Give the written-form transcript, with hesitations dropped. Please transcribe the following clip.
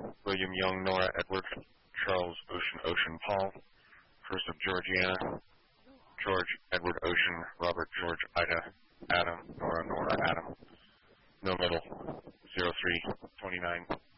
William Young, Nora Edward, Charles Ocean Paul, first of Georgiana, George Edward Ocean, Robert George Ida, Adam, Nora Adam, no middle, 0329.